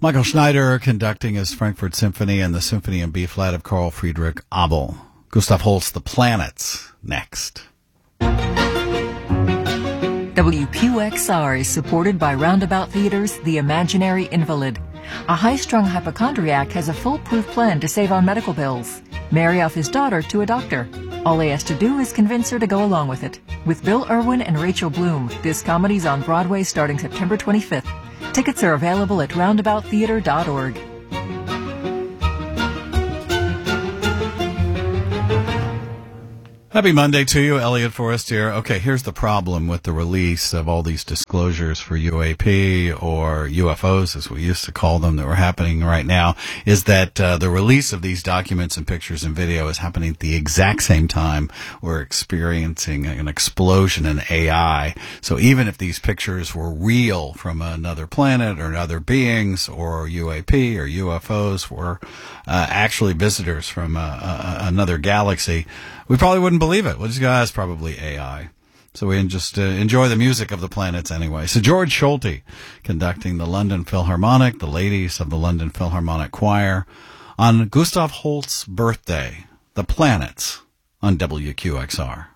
Michael Schneider conducting his Frankfurt Symphony and the Symphony in B-flat of Carl Friedrich Abel. Gustav Holst, The Planets, next. WQXR is supported by Roundabout Theater's The Imaginary Invalid. A high-strung hypochondriac has a foolproof plan to save on medical bills. Marry off his daughter to a doctor. All he has to do is convince her to go along with it. With Bill Irwin and Rachel Bloom, this comedy's on Broadway starting September 25th. Tickets are available at roundabouttheater.org. Happy Monday to you, Elliot Forrest here. Okay, here's the problem with the release of all these disclosures for UAP or UFOs, as we used to call them, that were happening right now, is that the release of these documents and pictures and video is happening at the exact same time we're experiencing an explosion in AI. So even if these pictures were real from another planet or other beings, or UAP or UFOs were actually visitors from another galaxy, we probably wouldn't believe it. Well, this guy's probably AI. So we just enjoy the music of the planets anyway. So George Schulte conducting the London Philharmonic, the ladies of the London Philharmonic Choir, on Gustav Holst's birthday, The Planets, on WQXR.